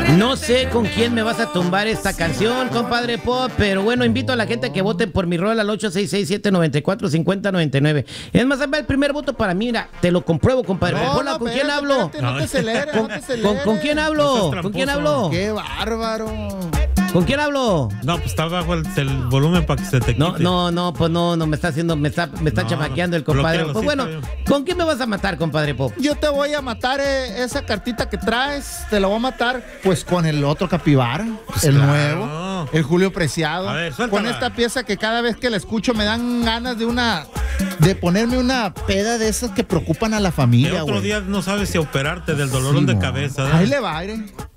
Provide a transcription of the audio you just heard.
No sé con quién me vas a tumbar esta canción, compadre Pop, pero bueno, invito a la gente a que vote por mi rol al 866-794-5099. Es más, el primer voto para mí, mira, te lo compruebo, compadre. Hola, ¿con quién hablo? Espérate, no te aceleres, no te aceleres. ¿Con quién hablo? No ¿Con quién hablo? ¡Qué bárbaro! ¿Con quién hablo? No, pues está bajo el volumen para que se te quite. No, me está haciendo, me está chamaqueando el compadre. Bloquéalo, Pues sí, bueno, está bien. ¿con quién me vas a matar, compadre Pop? Yo te voy a matar esa cartita que traes, te la voy a matar pues con el otro capibara, Pues el claro. nuevo, el Julio Preciado. A ver, suéltala. Con esta pieza que cada vez que la escucho me dan ganas de ponerme una peda de esas que preocupan a la El familia, otro güey. día no sabes si operarte del dolorón de cabeza. ¿eh? Ahí le va, aire.